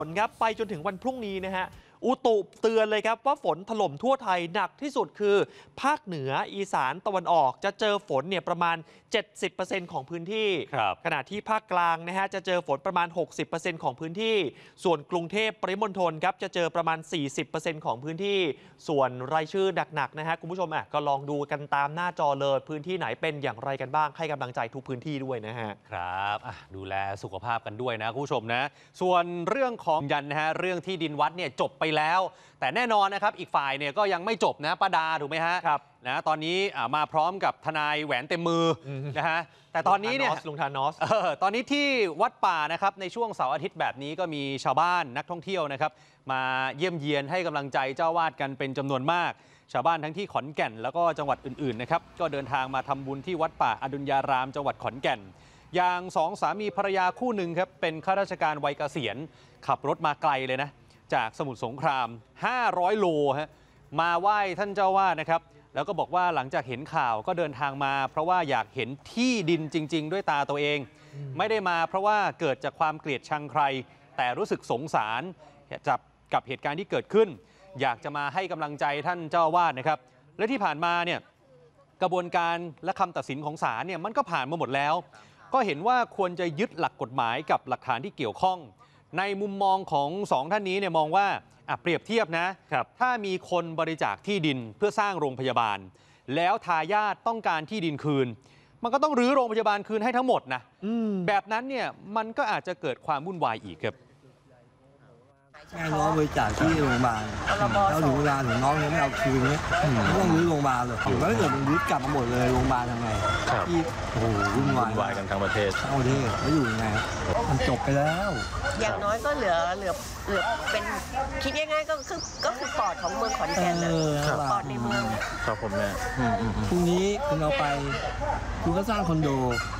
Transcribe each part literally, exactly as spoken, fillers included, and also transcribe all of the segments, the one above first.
ฝนครับไปจนถึงวันพรุ่งนี้นะฮะอุตุเตือนเลยครับว่าฝนถล่มทั่วไทยหนักที่สุดคือภาคเหนืออีสานตะวันออกจะเจอฝนเนี่ยประมาณ เจ็ดสิบเปอร์เซ็นต์ ของพื้นที่ขณะที่ภาคกลางนะฮะจะเจอฝนประมาณ หกสิบเปอร์เซ็นต์ ของพื้นที่ส่วนกรุงเทพปริมณฑลครับจะเจอประมาณ สี่สิบเปอร์เซ็นต์ ของพื้นที่ส่วนรายชื่อหนักๆนะฮะคุณผู้ชมอ่ะก็ลองดูกันตามหน้าจอเลยพื้นที่ไหนเป็นอย่างไรกันบ้างให้กำลังใจทุกพื้นที่ด้วยนะฮะครับดูแลสุขภาพกันด้วยนะคุณผู้ชมนะส่วนเรื่องของยันนะฮะเรื่องที่ดินวัดเนี่ยจบไปแล้วแต่แน่นอนนะครับอีกฝ่ายเนี่ยก็ยังไม่จบนะป้าดาถูกไหมฮะครับนะตอนนี้มาพร้อมกับทนายแหวนเต็มมือนะฮะแต่ตอนนี้เนี่ยลุงธานอสตอนนี้ที่วัดป่านะครับในช่วงเสาร์อาทิตย์แบบนี้ก็มีชาวบ้านนักท่องเที่ยวนะครับมาเยี่ยมเยียนให้กำลังใจเจ้าวาดกันเป็นจำนวนมากชาวบ้านทั้งที่ขอนแก่นแล้วก็จังหวัดอื่นๆนะครับก็เดินทางมาทำบุญที่วัดป่าอดุลยารามจังหวัดขอนแก่นอย่างสองสามีภรรยาคู่หนึ่งครับเป็นข้าราชการวัยเกษียณขับรถมาไกลเลยนะจากสมุทรสงครามห้าร้อยโลฮะมาไหว้ท่านเจ้าวาดนะครับแล้วก็บอกว่าหลังจากเห็นข่าวก็เดินทางมาเพราะว่าอยากเห็นที่ดินจริงๆด้วยตาตัวเองไม่ได้มาเพราะว่าเกิดจากความเกลียดชังใครแต่รู้สึกสงสารจับกับเหตุการณ์ที่เกิดขึ้นอยากจะมาให้กำลังใจท่านเจ้าวาดนะครับและที่ผ่านมาเนี่ยกระบวนการและคำตัดสินของศาลเนี่ยมันก็ผ่านมาหมดแล้วก็เห็นว่าควรจะยึดหลักกฎหมายกับหลักฐานที่เกี่ยวข้องในมุมมองของสองท่านนี้เนี่ยมองว่าเปรียบเทียบนะถ้ามีคนบริจาคที่ดินเพื่อสร้างโรงพยาบาลแล้วทายาทต้องการที่ดินคืนมันก็ต้องรื้อโรงพยาบาลคืนให้ทั้งหมดนะแบบนั้นเนี่ยมันก็อาจจะเกิดความวุ่นวายอีกครับแม่น้องบริจาคที่โรงพยาบาลแล้วถึงเวลาถึงน้องยังไม่เอาคืนเนี้ยต้องรื้อโรงพยาบาลเลยแล้วถ้าเกิดมันรื้อกลับมาหมดเลยโรงพยาบาลทำไงที่โอ้โหวุ่นวายวายกันทั้งประเทศทั้งประเทศแล้วอยู่ยังไงมันจบไปแล้วอย่างน้อยก็เหลือเหลือเหลือเป็นคิดง่ายๆก็คือก็คือปอดของเมืองขอนแก่นนะปอดในเมืองครับผมแม่พรุ่งนี้คุณเอาไปคุณก็สร้างคอนโด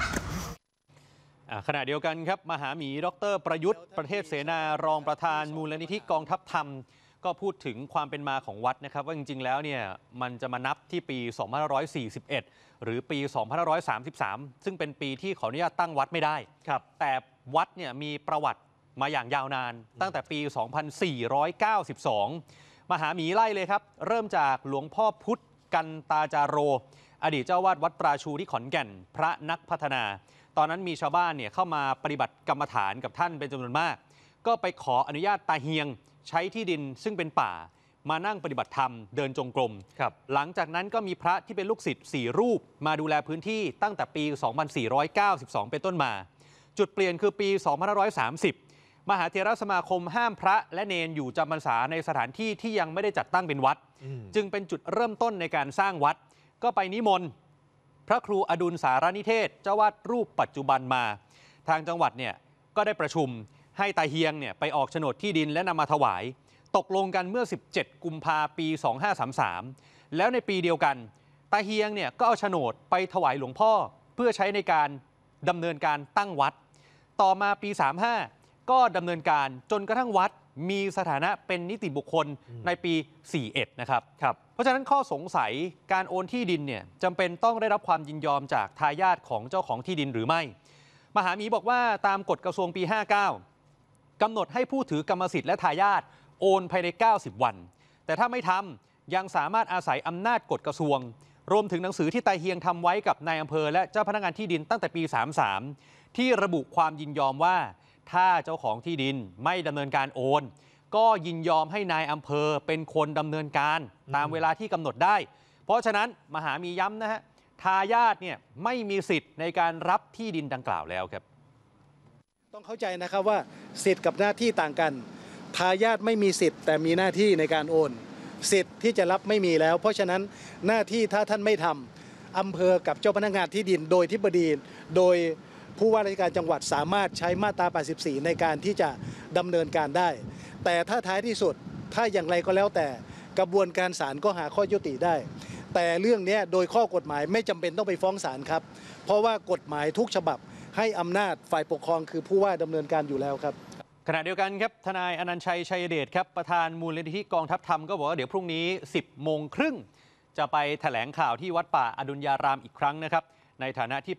ขณะเดียวกันครับมหาหมีดรประยุทธ์ประเทศเสนารองประธานมูลนิธิกองทัพธรรมก็พูดถึงความเป็นมาของวัดนะครับว่าจริงๆแล้วเนี่ยมันจะมานับที่ปีสองพันห้าร้อยสี่สิบเอ็ดหรือปีสองพันห้าร้อยสามสิบสามซึ่งเป็นปีที่ขออนุญาตตั้งวัดไม่ได้ครับแต่วัดเนี่ยมีประวัติมาอย่างยาวนานตั้งแต่ปีสองพันสี่ร้อยเก้าสิบสองมหาหมีไล่เลยครับเริ่มจากหลวงพ่อพุทธกันตาจาโรอดีตเจ้าวาดวัดปราชูที่ขอนแก่นพระนักพัฒนาตอนนั้นมีชาวบ้านเนี่ยเข้ามาปฏิบัติกรรมฐานกับท่านเป็นจำนวนมากก็ไปขออนุญาตตาเฮียงใช้ที่ดินซึ่งเป็นป่ามานั่งปฏิบัติธรรมเดินจงกรมหลังจากนั้นก็มีพระที่เป็นลูกศิษย์สี่รูปมาดูแลพื้นที่ตั้งแต่ปี สองพันสี่ร้อยเก้าสิบสอง เป็นต้นมาจุดเปลี่ยนคือปี สองพันห้าร้อยสามสิบ มหาเถรสมาคมห้ามพระและเณรอยู่จำพรรษาในสถานที่ที่ยังไม่ได้จัดตั้งเป็นวัดจึงเป็นจุดเริ่มต้นในการสร้างวัดก็ไปนิมนต์พระครูอดุลสารนิเทศเจ้าวาดรูปปัจจุบันมาทางจังหวัดเนี่ยก็ได้ประชุมให้ตาเฮียงเนี่ยไปออกโฉนดที่ดินและนำมาถวายตกลงกันเมื่อสิบเจ็ดกุมภาพันธ์ปีสองพันห้าร้อยสามสิบสามแล้วในปีเดียวกันตาเฮียงเนี่ยก็เอาโฉนดไปถวายหลวงพ่อเพื่อใช้ในการดำเนินการตั้งวัดต่อมาปีสามสิบห้าก็ดำเนินการจนกระทั่งวัดมีสถานะเป็นนิติบุคคลในปีสี่สิบเอ็ดนะครับครับเพราะฉะนั้นข้อสงสัยการโอนที่ดินเนี่ยจำเป็นต้องได้รับความยินยอมจากทายาทของเจ้าของที่ดินหรือไม่มหาหมีบอกว่าตามกฎกระทรวงปีห้าสิบเก้ากำหนดให้ผู้ถือกรรมสิทธิ์และทายาทโอนภายในเก้าสิบวันแต่ถ้าไม่ทำยังสามารถอาศัยอำนาจกฎกระทรวงรวมถึงหนังสือที่ตาเฮียงทำไว้กับนายอำเภอและเจ้าพนักงานที่ดินตั้งแต่ปีสามสิบสามที่ระบุความยินยอมว่าถ้าเจ้าของที่ดินไม่ดำเนินการโอนก็ยินยอมให้นายอำเภอเป็นคนดำเนินการตามเวลาที่กำหนดได้เพราะฉะนั้นมหามีย้ำนะฮะทายาทเนี่ยไม่มีสิทธิ์ในการรับที่ดินดังกล่าวแล้วครับต้องเข้าใจนะครับว่าสิทธิ์กับหน้าที่ต่างกันทายาทไม่มีสิทธิ์แต่มีหน้าที่ในการโอนสิทธิ์ที่จะรับไม่มีแล้วเพราะฉะนั้นหน้าที่ถ้าท่านไม่ทำอำเภอกับเจ้าพนักงานที่ดินโดยทิบดีโดยผู้ว่าราชการจังหวัดสามารถใช้มาตราแปดสิบสี่ในการที่จะดำเนินการได้แต่ถ้าท้ายที่สุดถ้าอย่างไรก็แล้วแต่กระบวนการศาลก็หาข้อยุติได้แต่เรื่องนี้โดยข้อกฎหมายไม่จำเป็นต้องไปฟ้องศาลครับเพราะว่ากฎหมายทุกฉบับให้อำนาจฝ่ายปกครองคือผู้ว่าดำเนินการอยู่แล้วครับขณะเดียวกันครับทนายอนันต์ชัยชัยเดชครับประธานมูลนิธิกองทัพธรรมก็บอกว่าเดี๋ยวพรุ่งนี้ สิบโมงครึ่งจะไปแถลงข่าวที่วัดป่าอดุลยารามอีกครั้งนะครับในฐานะที่